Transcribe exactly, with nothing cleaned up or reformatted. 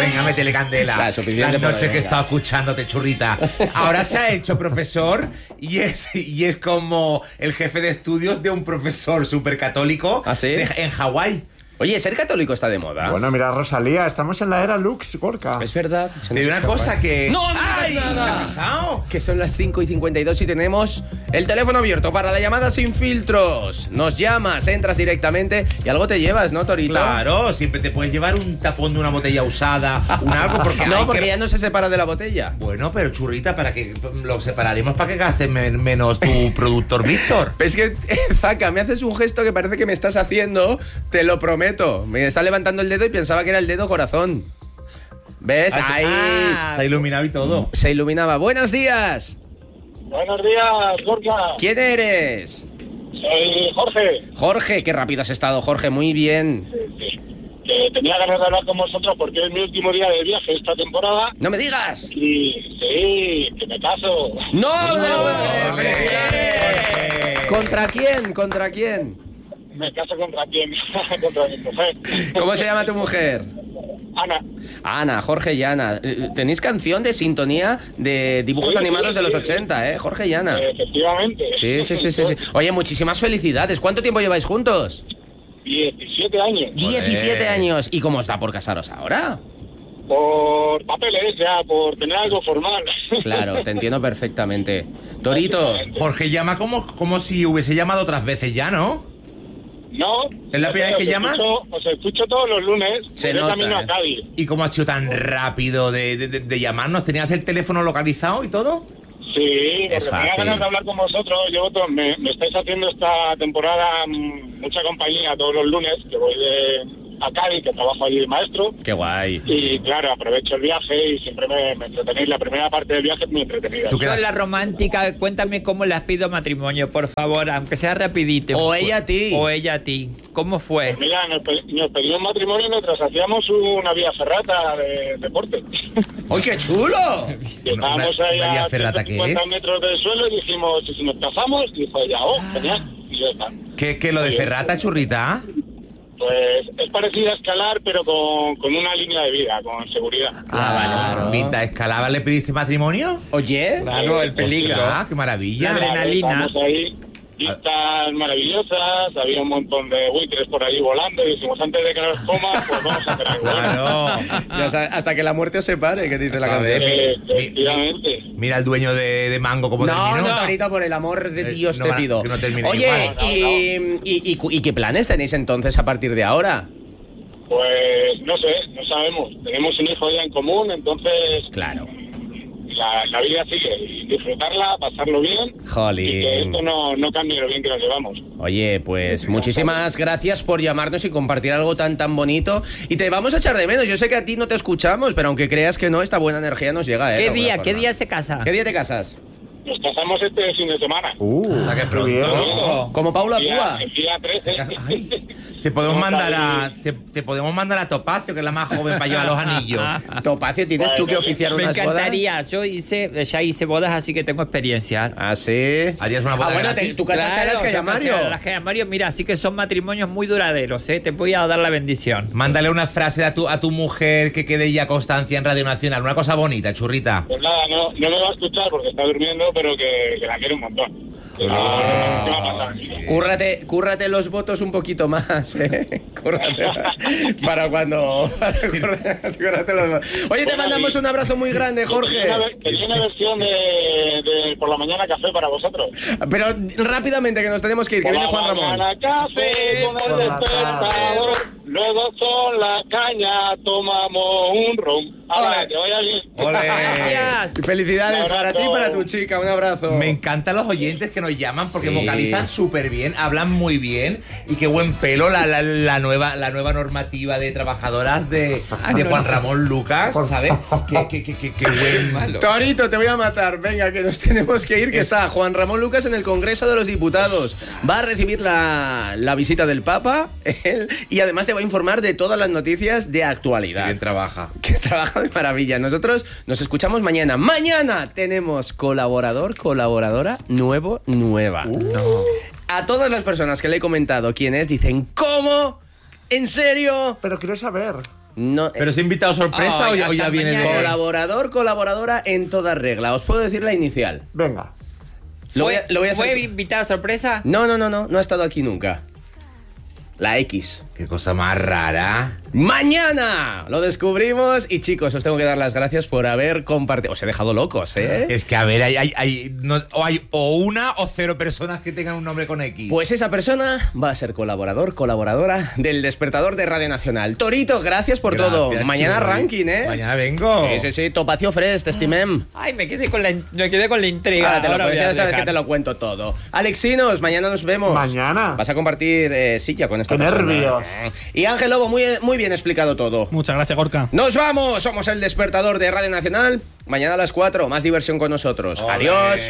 Venga, métele candela. Claro, suficiente Las por noches ahí, que he venga. estado escuchándote, churrita. Ahora se ha hecho profesor y es, y es como el jefe de estudios de un profesor súper católico ¿Ah, sí? de- en Hawái. Oye, ser católico está de moda. Bueno, mira, Rosalía, estamos en la era Lux, Gorka. Es verdad. Te digo una cosa que... ¡No, no ¡Ay! digas nada! ¿Qué ha pasado? Que son las cinco y cincuenta y dos y tenemos el teléfono abierto para la llamada sin filtros. Nos llamas, entras directamente y algo te llevas, ¿no, Torito? Claro, siempre te puedes llevar un tapón de una botella usada, un algo, porque No, hay porque que... ya no se separa de la botella. Bueno, pero churrita, para que lo separaremos para que gastes men- menos tu productor Víctor. Es que, Zaca, me haces un gesto que parece que me estás haciendo, te lo prometo. Me está levantando el dedo y pensaba que era el dedo corazón. ¿Ves? Ah, Ahí ah. Se ha iluminado y todo. se iluminaba. Buenos días. Buenos días, Gorka. ¿Quién eres? Soy Jorge. Jorge, qué rápido has estado, Jorge, muy bien. Que tenía ganas de hablar con vosotros porque es mi último día de viaje esta temporada. ¡No me digas! Y sí, que me caso. ¡No! no, no, Jorge, Jorge. ¿Contra quién? ¿Contra quién? Me caso contra quién? Contra mi mujer. ¿Cómo se llama tu mujer? Ana. Ana, Jorge y Ana. Eh, Tenéis canción de sintonía de dibujos Sí, animados sí, de los sí. ochenta, ¿eh? Jorge y Ana. Efectivamente. Sí, sí, sí, sí, sí. Oye, muchísimas felicidades. ¿Cuánto tiempo lleváis juntos? diecisiete años. diecisiete años. ¿Y cómo os da por casaros ahora? Por papeles, ya, por tener algo formal. Claro, te entiendo perfectamente. Torito, Jorge llama como, como si hubiese llamado otras veces ya, ¿no? No. ¿Es la primera vez que os llamas? Escucho, os escucho todos los lunes. Se voy nota, camino eh. a Cádiz. ¿Y cómo ha sido tan rápido de, de- de- de llamarnos? ¿Tenías el teléfono localizado y todo? Sí, porque Es tenía fácil. ganas de hablar con vosotros. Llevo todo- me, me estáis haciendo esta temporada mm, mucha compañía todos los lunes, que voy de, a Cádiz, que trabajo allí de maestro. qué guay. Y claro, aprovecho el viaje y siempre me, me entretenéis. La primera parte del viaje es muy entretenida. ¿Tú qué- Yo la romántica, cuéntame cómo las pido matrimonio, por favor, aunque sea rapidito. O ella a ti. O ella a ti. ¿Cómo fue? Pues mira, nos, pe- nos pedimos matrimonio mientras hacíamos una vía ferrata de deporte. ¡Ay, qué chulo! Y estábamos una- ahí una vía a ferrata, ¿qué ciento cincuenta es? metros del suelo y dijimos, ¿y si nos casamos? Y dijo ella, oh, genial. Y ya está. ¿Qué, qué lo de Ferrata, churrita? Pues es parecido a escalar, pero con, con una línea de vida, con seguridad. Ah, vale. Pinta Escalaba, ¿le pediste matrimonio? Oye, Claro, el peligro. Ah, qué maravilla. La adrenalina. Estábamos ahí, vistas maravillosas, había un montón de buitres por ahí volando y dijimos, antes de que nos coman, pues vamos a hacer algo. Claro. ya sabes, hasta que la muerte os separe, que dice la ¿Sabes? canción. Eh, Mi- mi- efectivamente. Mira el dueño de, de Mango cómo No, terminó. no, Torito, por el amor de Eh, Dios no te va- pido. que no termine Oye, igual. No, no, y, y- y cu- ¿y qué planes tenéis entonces a partir de ahora? Pues no sé, no sabemos. Tenemos un hijo ya en común, entonces Claro. la, la vida sigue. Y disfrutarla, pasarlo bien. Y que Jolín. esto no, no cambie lo bien que nos llevamos. Oye, pues muchísimas gracias por llamarnos y compartir algo tan tan bonito. Y te vamos a echar de menos. Yo sé que a ti no te escuchamos, pero aunque creas que no, esta buena energía nos llega, ¿eh? de ¿Qué alguna día? forma. ¿Qué día se casa? ¿Qué día te casas? Nos casamos este fin de semana. Uh, Ah, qué qué pronto. bien. Oh. Como Paula Día, Púa. el día trece. Ay, te podemos Vamos mandar a a te, te podemos mandar a Topacio, que es la más joven para llevar los anillos. Topacio, ¿tienes tú que oficiar Me unas bodas? encantaría. Yo hice, ya hice bodas, así que tengo experiencia. Ah, sí. Harías una boda Ah, bueno, te- gratis. tú casaste a las Claro, que yo casé Mario. a las que Mario, mira, así que son matrimonios muy duraderos, ¿eh? Te voy a dar la bendición. Mándale una frase a tu a tu mujer que quede ya constancia en Radio Nacional, una cosa bonita, churrita. Pues nada, no, no me va a escuchar porque está durmiendo, pero que, que la quiero un montón. Que no- Ah. ¿qué va a pasar? Cúrrate, cúrrate los votos un poquito más, ¿eh? Cúrrate para cuando... para cúrrate- cúrrate los votos. Oye, te Bueno, mandamos y- un abrazo muy grande, Tenía Jorge. una, ve- tenía una versión de, de por la mañana café para vosotros. Pero rápidamente, que nos tenemos que ir, que Por viene la Juan Ramón. mañana café con por el la despertador, luego con la caña tomamos un ron. Ahora, Ole. que vaya bien. Ole. Gracias. Felicidades Un para abrazo. ti y para tu chica, un abrazo. Me encantan los oyentes que nos llaman porque Sí. vocalizan súper bien, hablan muy bien y qué buen pelo la, la, la nueva la nueva normativa de trabajadoras de, de Juan Ramón Lucas, ¿sabes? Qué, qué, qué, qué, qué buen malo. Torito, te voy a matar. Venga, que nos tenemos que ir, que está Juan Ramón Lucas en el Congreso de los Diputados. Va a recibir la, la visita del Papa él, y además te va a informar de todas las noticias de Qué actualidad. bien trabaja. Que trabaja de maravilla. Nosotros nos escuchamos mañana. Mañana tenemos colaborador, colaboradora, nuevo, nueva. A todas las personas que le he comentado quién es, dicen, ¿cómo? ¿En serio? Pero quiero saber. No, ¿Pero es invitado sorpresa Ay, o, o ya hasta viene de...? Colaborador, colaboradora en toda regla. Os puedo decir la inicial. Venga. Lo voy ¿Fue, a- lo voy a ¿Fue hacer- invitada sorpresa? No, no, no, no, no ha estado aquí nunca. La X. Qué cosa más rara. ¡Mañana! Lo descubrimos y chicos, os tengo que dar las gracias por haber compartido. Os he dejado locos, ¿eh? Es que, a ver, hay, hay, hay, no- o hay o una o cero personas que tengan un nombre con X. Pues esa persona va a ser colaborador, colaboradora del Despertador de Radio Nacional. Torito, gracias por Gracias, todo. Mañana Churi. ranking, ¿eh? Mañana vengo. Sí, sí, sí, Topacio Fresh, te estimem. Ay, me quedé con la, in- me quedé con la intriga. Ahora te lo Ahora puedes, voy a ya sabes dejar. que te lo cuento todo. Alexinos, mañana nos vemos. Mañana. Vas a compartir eh, silla con esta Qué persona. nervios. Y Ángel Lobo, muy, muy bien explicado todo. Muchas gracias, Gorka. Nos vamos, somos el Despertador de Radio Nacional. Mañana a las cuatro, más diversión con nosotros. Ole. Adiós.